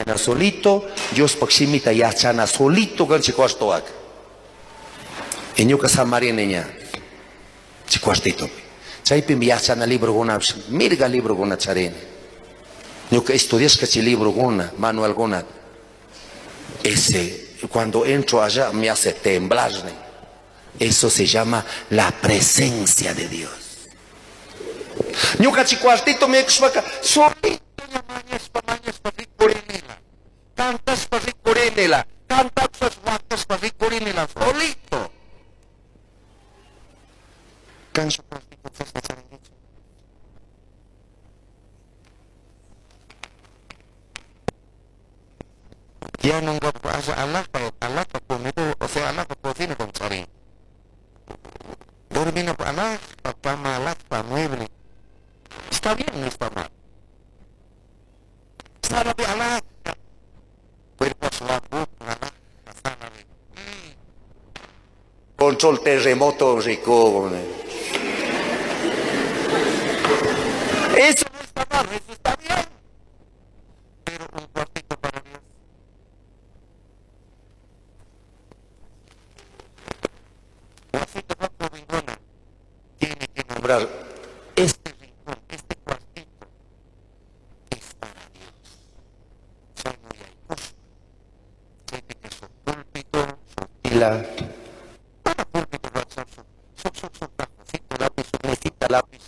solito, Dios pakshimita yachana solito kan chikwastoak. Eñuka samarineña chikwastito. Chaypi yachana libro guna, mirga libro guna charin. Ñuka estudias que libro guna, manual guna. Ese, cuando entro allá me hace temblar. Eso se llama la presencia de Dios. Ñuka chikwastito me explica, solito mañas pa ricorinela. Cantas pa ricorinela. Cantas pa ricorinela. Solito. Canso pa ricorinela. Ya no pasa Allah pun itu, Allah pun con cari. Dormir Allah, papá malas pa mueble. Está bien, no está mal. Está lo de Allah. Cuerpo suave, Allah, pasana. Control terremoto rico. Eso no está mal, eso está bien. Pero un cuartito para Dios. Juancito Paco Vingona tiene que nombrar este rincón, este cuartito es para Dios. Soy muy aicoso. Sé que su púlpito, su pila, para púlpito, su cajocito, lápiz, su mesita, lápiz.